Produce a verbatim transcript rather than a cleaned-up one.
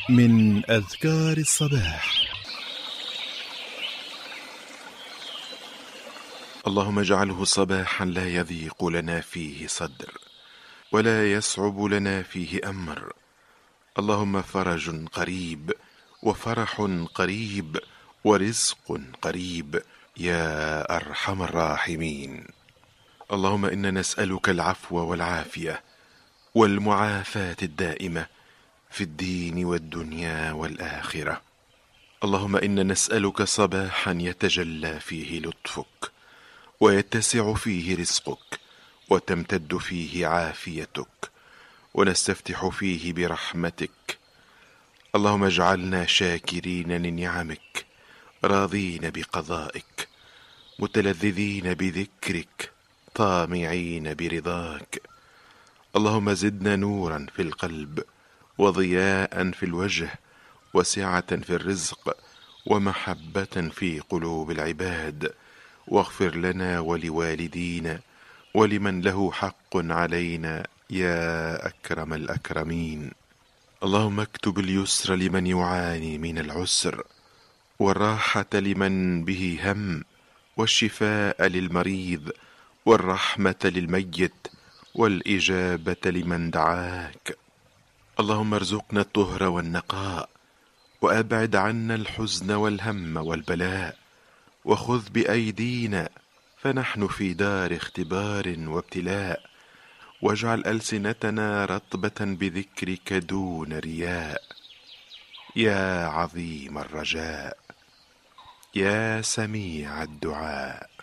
من أذكار الصباح. اللهم اجعله صباحا لا يضيق لنا فيه صدر ولا يصعب لنا فيه أمر. اللهم فرج قريب وفرح قريب ورزق قريب يا أرحم الراحمين. اللهم إنا نسألك العفو والعافية والمعافاة الدائمة في الدين والدنيا والآخرة. اللهم إنا نسألك صباحا يتجلى فيه لطفك ويتسع فيه رزقك وتمتد فيه عافيتك ونستفتح فيه برحمتك. اللهم اجعلنا شاكرين لنعمك راضين بقضائك متلذذين بذكرك طامعين برضاك. اللهم زدنا نورا في القلب وضياء في الوجه وسعة في الرزق ومحبة في قلوب العباد، واغفر لنا ولوالدينا ولمن له حق علينا يا أكرم الأكرمين. اللهم اكتب اليسر لمن يعاني من العسر والراحة لمن به هم والشفاء للمريض والرحمة للميت والإجابة لمن دعاك. اللهم ارزقنا الطهر والنقاء وأبعد عنا الحزن والهم والبلاء، وخذ بأيدينا فنحن في دار اختبار وابتلاء، واجعل ألسنتنا رطبة بذكرك دون رياء. يا عظيم الرجاء يا سميع الدعاء.